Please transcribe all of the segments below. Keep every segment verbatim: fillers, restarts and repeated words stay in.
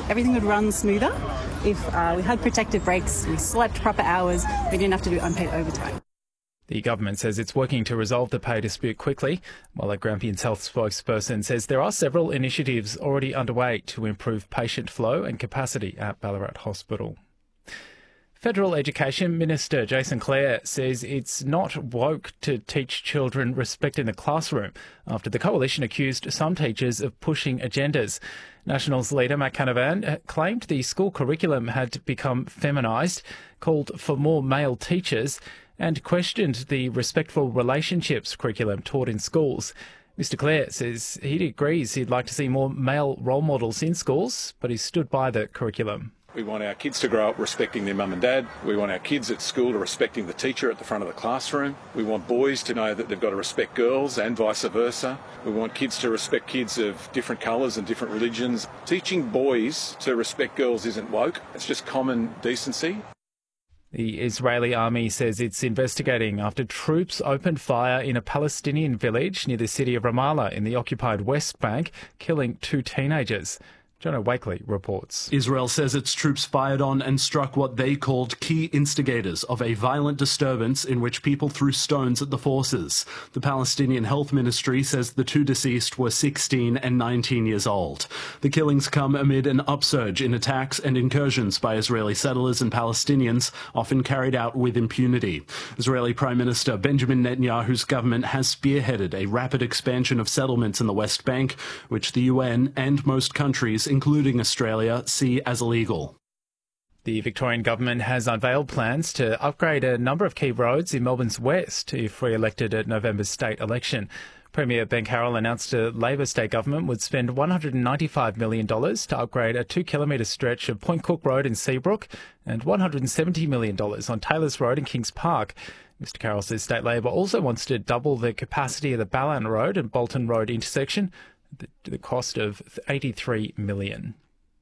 everything would run smoother if uh, we had protected breaks, we slept proper hours, we didn't have to do unpaid overtime. The government says it's working to resolve the pay dispute quickly, while a Grampians Health spokesperson says there are several initiatives already underway to improve patient flow and capacity at Ballarat Hospital. Federal Education Minister Jason Clare says it's not woke to teach children respect in the classroom after the coalition accused some teachers of pushing agendas. Nationals leader Matt Canavan claimed the school curriculum had become feminised, called for more male teachers, and questioned the respectful relationships curriculum taught in schools. Mister Clare says he agrees he'd like to see more male role models in schools, but he's stood by the curriculum. We want our kids to grow up respecting their mum and dad. We want our kids at school to respecting the teacher at the front of the classroom. We want boys to know that they've got to respect girls and vice versa. We want kids to respect kids of different colours and different religions. Teaching boys to respect girls isn't woke. It's just common decency. The Israeli army says it's investigating after troops opened fire in a Palestinian village near the city of Ramallah in the occupied West Bank, killing two teenagers. Jono Wakely reports. Israel says its troops fired on and struck what they called key instigators of a violent disturbance in which people threw stones at the forces. The Palestinian Health Ministry says the two deceased were sixteen and nineteen years old. The killings come amid an upsurge in attacks and incursions by Israeli settlers and Palestinians, often carried out with impunity. Israeli Prime Minister Benjamin Netanyahu's government has spearheaded a rapid expansion of settlements in the West Bank, which the U N and most countries, including Australia, see as illegal. The Victorian government has unveiled plans to upgrade a number of key roads in Melbourne's west if re-elected at November's state election. Premier Ben Carroll announced a Labor state government would spend one hundred ninety-five million dollars to upgrade a two-kilometre stretch of Point Cook Road in Seabrook and one hundred seventy million dollars on Taylors Road in Kings Park. Mister Carroll says State Labor also wants to double the capacity of the Ballan Road and Bolton Road intersection, the cost of eighty-three million dollars.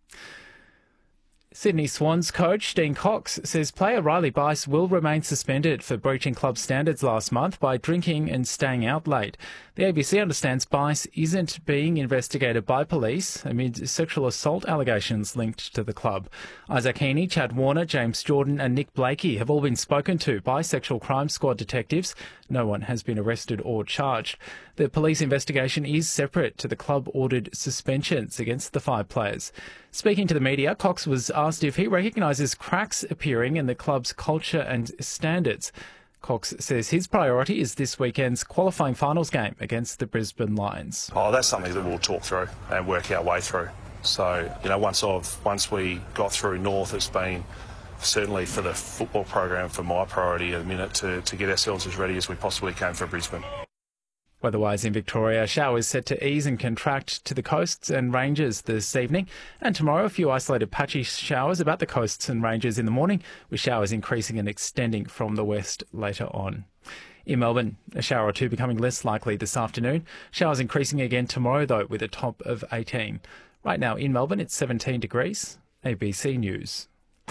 Sydney Swans coach Dean Cox says player Riley Bice will remain suspended for breaching club standards last month by drinking and staying out late. The A B C understands Bice isn't being investigated by police amid sexual assault allegations linked to the club. Isaac Heaney, Chad Warner, James Jordan and Nick Blakey have all been spoken to by Sexual Crime Squad detectives. No one has been arrested or charged. The police investigation is separate to the club-ordered suspensions against the five players. Speaking to the media, Cox was asked if he recognises cracks appearing in the club's culture and standards. Cox says his priority is this weekend's qualifying finals game against the Brisbane Lions. Oh, that's something that we'll talk through and work our way through. So, you know, once I've once we got through North, it's been certainly for the football program for my priority at the minute to, to get ourselves as ready as we possibly can for Brisbane. Weather-wise in Victoria, showers set to ease and contract to the coasts and ranges this evening. And tomorrow, a few isolated patchy showers about the coasts and ranges in the morning, with showers increasing and extending from the west later on. In Melbourne, a shower or two becoming less likely this afternoon. Showers increasing again tomorrow, though, with a top of eighteen. Right now in Melbourne, it's seventeen degrees. A B C News.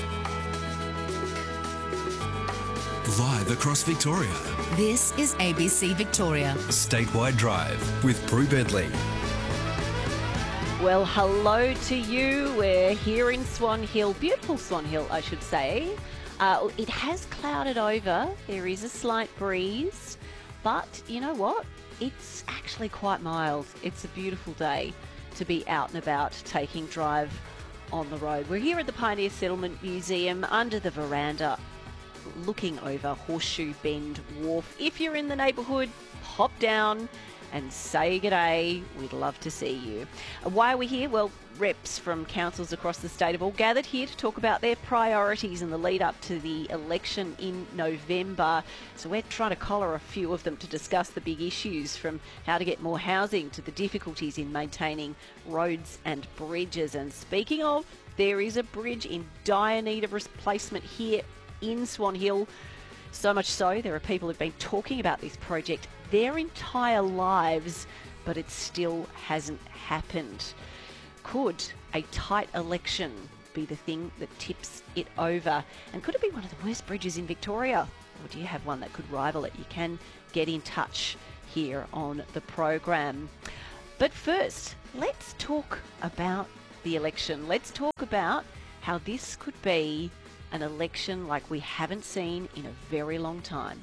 Live across Victoria. This is A B C Victoria. Statewide Drive with Prue Bedley. Well, hello to you. We're here in Swan Hill. Beautiful Swan Hill, I should say. Uh, it has clouded over. There is a slight breeze. But you know what? It's actually quite mild. It's a beautiful day to be out and about taking drive on the road. We're here at the Pioneer Settlement Museum under the veranda, looking over Horseshoe Bend Wharf. If you're in the neighbourhood, pop down and say g'day. We'd love to see you. Why are we here? Well, reps from councils across the state have all gathered here to talk about their priorities in the lead up to the election in November. So we're trying to collar a few of them to discuss the big issues, from how to get more housing to the difficulties in maintaining roads and bridges. And speaking of, there is a bridge in dire need of replacement here in Swan Hill. So much so, there are people who've been talking about this project their entire lives, but it still hasn't happened. Could a tight election be the thing that tips it over? And could it be one of the worst bridges in Victoria? Or do you have one that could rival it? You can get in touch here on the program. But first, let's talk about the election. Let's talk about how this could be an election like we haven't seen in a very long time.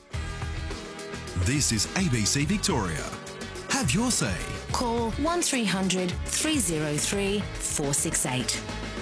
This is A B C Victoria. Have your say. Call one three hundred three oh three four six eight.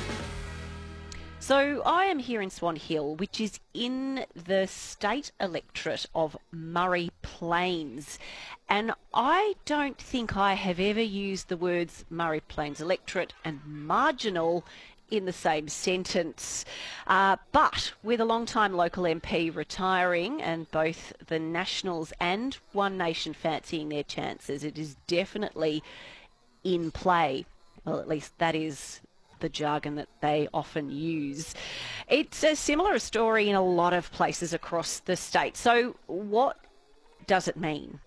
So I am here in Swan Hill, which is in the state electorate of Murray Plains. And I don't think I have ever used the words Murray Plains electorate and marginal in the same sentence. Uh, but with a long-time local M P retiring and both the Nationals and One Nation fancying their chances, it is definitely in play. Well, at least that is the jargon that they often use. It's a similar story in a lot of places across the state. So what does it mean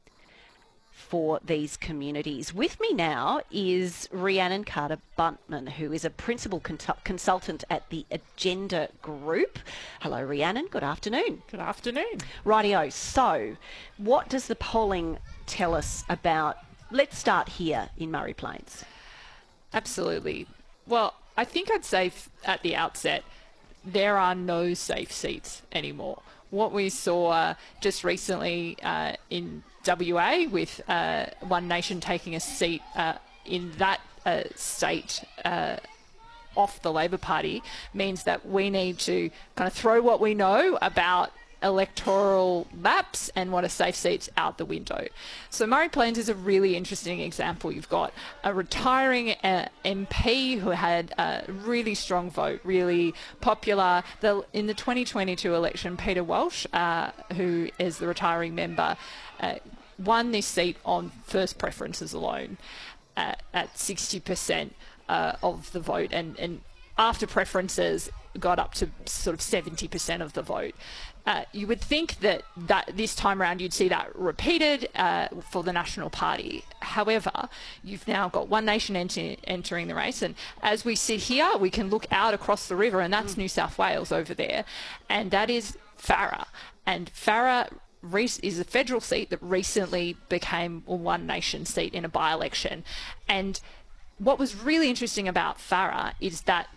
for these communities? With me now is Rhiannon Carter-Buntman, who is a principal con- consultant at the Agenda Group. Hello, Rhiannon. Good afternoon. Good afternoon. Rightio. So what does the polling tell us about? Let's start here in Murray Plains. Absolutely. Well, I think I'd say f- at the outset, there are no safe seats anymore. What we saw uh, just recently uh, in W A with uh, One Nation taking a seat uh, in that uh, state uh, off the Labor Party means that we need to kind of throw what we know about electoral maps and what are safe seats out the window. So Murray Plains is a really interesting example. You've got a retiring uh, M P who had a really strong vote, really popular. The, in the twenty twenty-two election, Peter Walsh, uh, who is the retiring member, uh, won this seat on first preferences alone uh, at sixty percent uh, of the vote, and, and after preferences got up to sort of seventy percent of the vote. Uh, you would think that, that this time around you'd see that repeated uh, for the National Party. However, you've now got One Nation enter, entering the race, and as we sit here, we can look out across the river, and that's mm. New South Wales over there, and that is Farrer. And Farrer is a federal seat that recently became a One Nation seat in a by-election. And what was really interesting about Farrer is that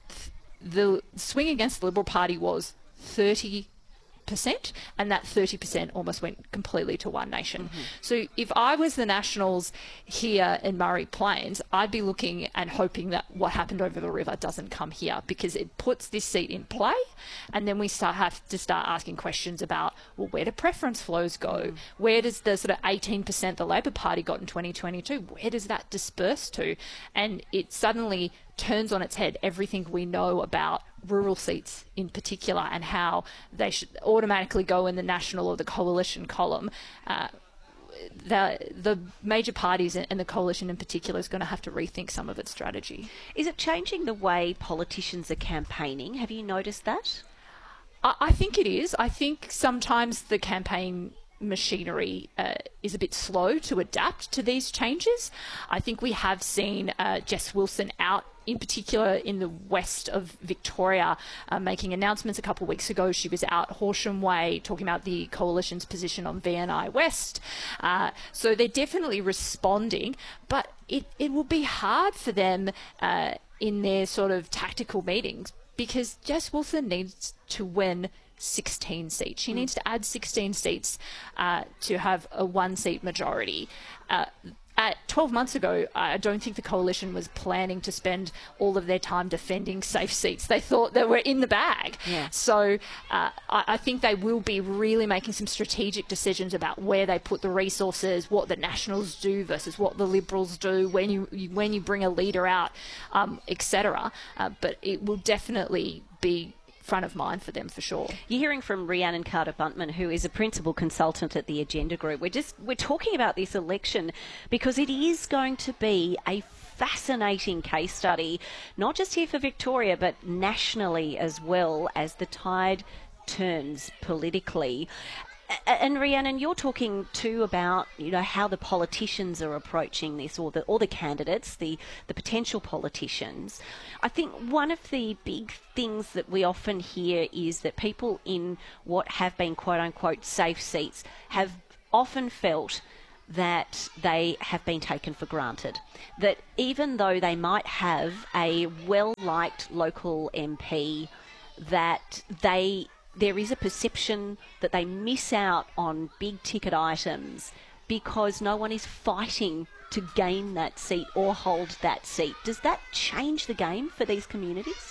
the swing against the Liberal Party was thirty percent, and that thirty percent almost went completely to One Nation. Mm-hmm. So if I was the Nationals here in Murray Plains, I'd be looking and hoping that what happened over the river doesn't come here, because it puts this seat in play, and then we start have to start asking questions about, well, where do preference flows go? Mm. Where does the sort of eighteen percent the Labor Party got in twenty twenty-two, where does that disperse to? And it suddenly turns on its head everything we know about rural seats in particular, and how they should automatically go in the National or the Coalition column. Uh, the the major parties and the Coalition in particular is going to have to rethink some of its strategy. Is it changing the way politicians are campaigning? Have you noticed that? I, I think it is. I think sometimes the campaign machinery uh, is a bit slow to adapt to these changes. I think we have seen uh, Jess Wilson out, in particular in the west of Victoria, uh, making announcements. A couple of weeks ago, she was out Horsham Way talking about the Coalition's position on V N I West. Uh, so they're definitely responding, but it, it will be hard for them uh, in their sort of tactical meetings, because Jess Wilson needs to win sixteen seats. She mm. needs to add sixteen seats uh, to have a one-seat majority. Uh, At twelve months ago, I don't think the Coalition was planning to spend all of their time defending safe seats. They thought they were in the bag. Yeah. So uh, I, I think they will be really making some strategic decisions about where they put the resources, what the Nationals do versus what the Liberals do, when you, you when you bring a leader out, um, et cetera. Uh, but it will definitely be front of mind for them for sure. You're hearing from Rhiannon Carter-Buntman, who is a principal consultant at the Agenda Group. We're just we're talking about this election because it is going to be a fascinating case study, not just here for Victoria, but nationally as well, as the tide turns politically. And Rhiannon, you're talking too about, you know, how the politicians are approaching this, or the or the candidates, the the potential politicians. I think one of the big things that we often hear is that people in what have been quote unquote safe seats have often felt that they have been taken for granted. That even though they might have a well-liked local M P, that they there is a perception that they miss out on big-ticket items because no one is fighting to gain that seat or hold that seat. Does that change the game for these communities?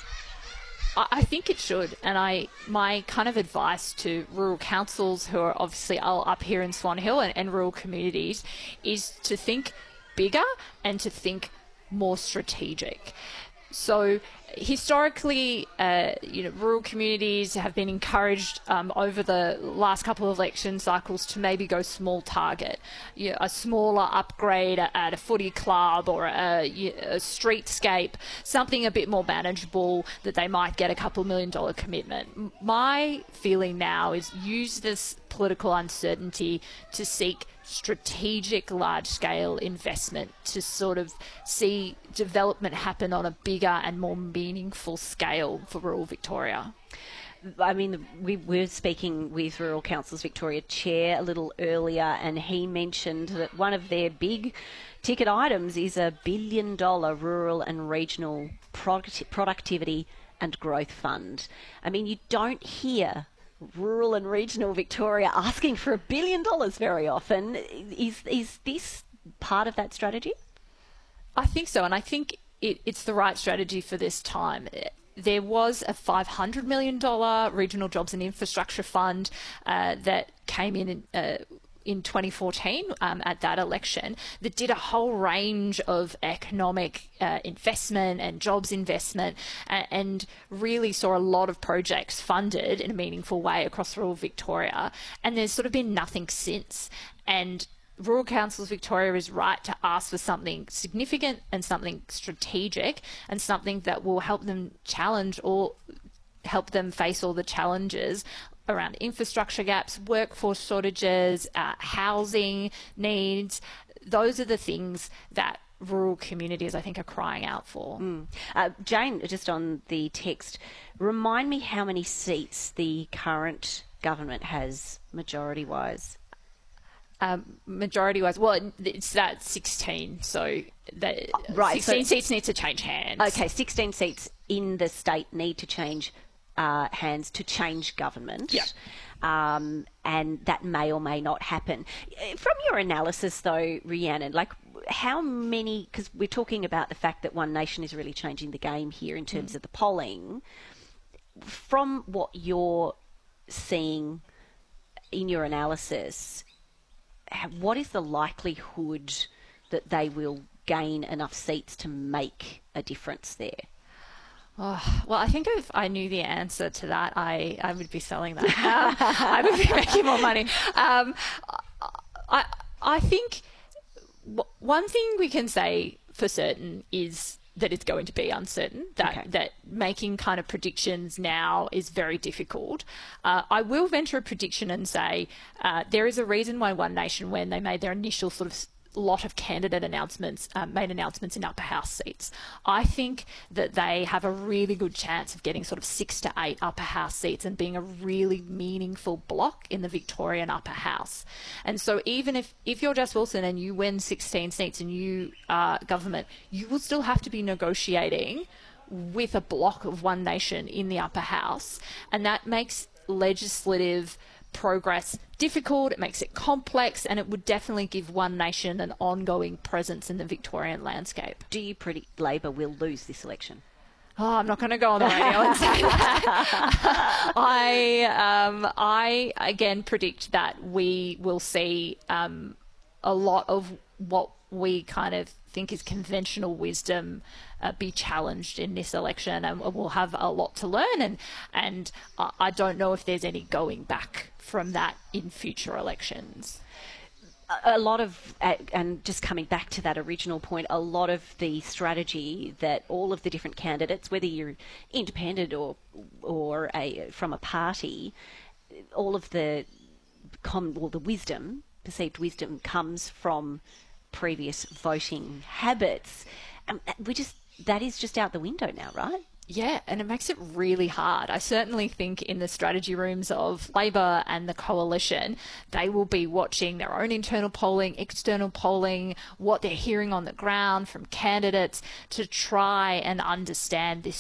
I think it should, and I my kind of advice to rural councils who are obviously all up here in Swan Hill and, and rural communities is to think bigger and to think more strategic. So historically, uh, you know, rural communities have been encouraged um, over the last couple of election cycles to maybe go small target, you know, a smaller upgrade at a footy club or a, a streetscape, something a bit more manageable that they might get a couple million dollar commitment. My feeling now is use this political uncertainty to seek strategic large-scale investment to sort of see development happen on a bigger and more meaningful scale for rural Victoria. I mean, we were speaking with Rural Councils Victoria Chair a little earlier, and he mentioned that one of their big ticket items is a billion dollar rural and regional product- productivity and growth fund. I mean, you don't hear rural and regional Victoria asking for a billion dollars very often. Is is this part of that strategy? I think so, and I think it, it's the right strategy for this time. There was a five hundred million dollars Regional Jobs and Infrastructure Fund uh, that came in uh, in twenty fourteen um, at that election that did a whole range of economic uh, investment and jobs investment and, and really saw a lot of projects funded in a meaningful way across rural Victoria. And there's sort of been nothing since. And Rural Councils Victoria is right to ask for something significant and something strategic and something that will help them challenge or help them face all the challenges around infrastructure gaps, workforce shortages, uh, housing needs. Those are the things that rural communities, I think, are crying out for. Mm. Uh, Jane, just on the text, remind me how many seats the current government has majority-wise. Um, majority-wise, well, it's that sixteen, so that right, sixteen so, seats need to change hands. Okay, sixteen seats in the state need to change Uh, hands to change government. Yeah. Um, and that may or may not happen. From your analysis, though, Rhiannon, like how many, because we're talking about the fact that One Nation is really changing the game here in terms mm. of the polling. From what you're seeing in your analysis, what is the likelihood that they will gain enough seats to make a difference there? Oh, well, I think if I knew the answer to that, I, I would be selling that. Um, I would be making more money. Um, I I think w- one thing we can say for certain is that it's going to be uncertain, that, okay. that making kind of predictions now is very difficult. Uh, I will venture a prediction and say uh, there is a reason why One Nation, when they made their initial sort of lot of candidate announcements, um, made announcements in upper house seats. I think that they have a really good chance of getting sort of six to eight upper house seats and being a really meaningful block in the Victorian upper house. And so even if, if you're Jess Wilson and you win sixteen seats and you are government, you will still have to be negotiating with a block of One Nation in the upper house. And that makes legislative progress difficult, it makes it complex, and it would definitely give One Nation an ongoing presence in the Victorian landscape. Do you predict Labor will lose this election? Oh, I'm not going to go on the radio and say that. I, um, I, again, predict that we will see um, a lot of what we kind of think is conventional wisdom uh, be challenged in this election, and we'll have a lot to learn, and and I don't know if there's any going back from that in future elections. A lot of, and just coming back to that original point, a lot of the strategy that all of the different candidates, whether you're independent or or a from a party, all of the com, well, the wisdom, perceived wisdom, comes from previous voting habits. Um, we just that is just out the window now, right? Yeah, and it makes it really hard. I certainly think in the strategy rooms of Labor and the Coalition, they will be watching their own internal polling, external polling, what they're hearing on the ground from candidates to try and understand this